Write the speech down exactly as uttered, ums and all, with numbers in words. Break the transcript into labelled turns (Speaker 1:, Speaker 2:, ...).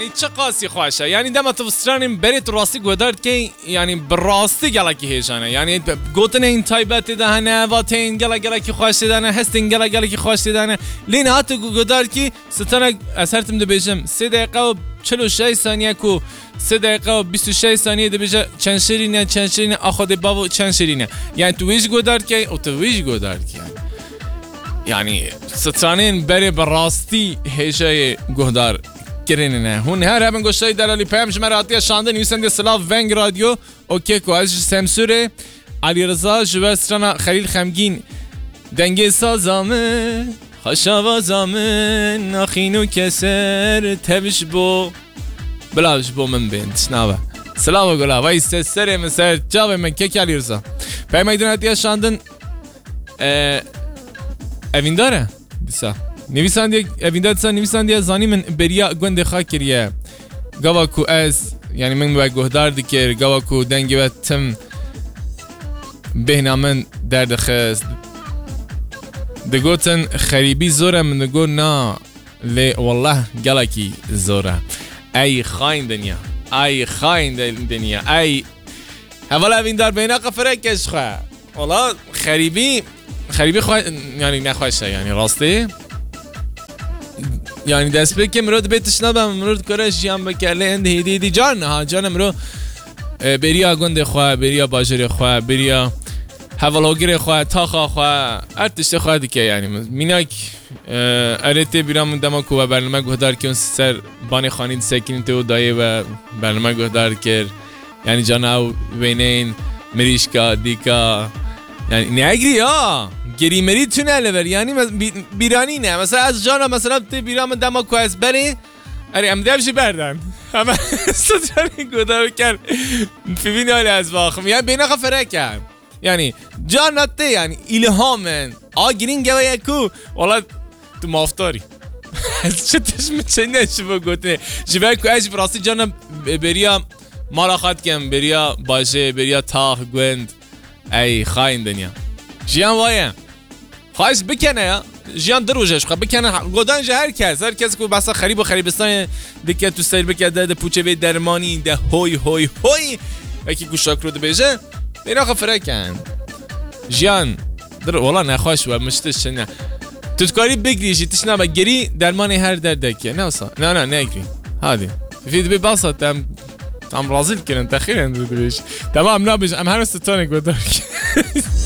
Speaker 1: یعنی چه قاسی خوشه یعنی دم تو سترانیم برید راستی گودارد که یعنی براستی گلا کی هیجانه یعنی گوتن این تایبت دهنه واتین گلا گلا کی خوش دهنه هستین گلا گلا کی خوش دهنه لین هات گودارد کی ستاره اثرتم ده بیشم سه دقیقه و چهل و شش ثانیه کو سه دقیقه و بیست و شش ثانیه ده بیشه چند شیرینه چند شیرینه آخوده باو چند شیرینه یعنی تو ویش گودارد کی او تو ویش گودارد کی یعنی سترانین بری براستی هیجای گودار کرینه هون هر هم گوشای دلالی پیام جمراتی شاندن یوسند سلاف ونگ رادیو اوکی کو از سمسوره علی رضا جوار سترانا خلیل خمگین دنگ سازامه خشوازامه نخینو کسر تبش بو بلاش بو من بنت شنابه سلام گلا وای سر مسر جواب من که علی رضا پیام ایدوناتی شاندن اوین داره دیسا نویسنده اویندادسا نویسنده زانی من بریا گنده خاکریه گوا کو از یعنی من باید گهدار دکر گوا کو دنگی و تم بهنامن درد خست دگوتن خریبی زوره من دگو نا لی والله گلکی زوره ای خاین دنیا ای خاین دنیا ای اولا اویندار بینا قفره کش خواه والله خریبی خریبی خواه یعنی نخواهشه یعنی راستی یعنی دست به که مرود بیتش نبم مرود کرش جیان بکرله انده هیدی دی جان ها جان مرو بریا گنده خواه بریا باجر خواه بریا حوالاگر خواه تاخا خواه ارتشت خواه دیگه یعنی میناک ارته بیرام دماکو و برنامه گهدار که اون سر بانی خانید سکینی تو دایه و برنامه گهدار کرد یعنی جان او بینین مریشکا دیکا یعنی نگری ها گری مری تونه لور یعنی بیرانی نه مثلا از جانا مثلا تی بیرام دماکو از بری اری ام دیوشی بردن اما سترانی گودار کرد فیبین حالی از واقع یعنی بینه خفره کرد یعنی جان نته یعنی الهامن آ گرین گوه یکو والا تو مافتاری چه تشمه چه نشه بگوته جبه که اج براستی جانا بریا مالا خواد کم بریا باشه بریا تاخ گوند ای خاین دنیا جیان وایم خواهش بکنه یا جیان دروجش خواه بکنه گودانج هر کس هر کس که بسا خریب و خریبستان دکه تو سیر بکرده ده پوچه وی درمانی ده هوی هوی هوی اکی گوشاک رو ده بیجه دینا خواه فرق کن جیان در والا نخواهش و مشتش نه تودکاری بگریشی تش نبا گری درمانی هر درده که نه اصلا نه نه نگری هادی فید بی باسا تم تم رازیل کنن تخیرن دو دویش تمام نبیش ام هر ستانه گودار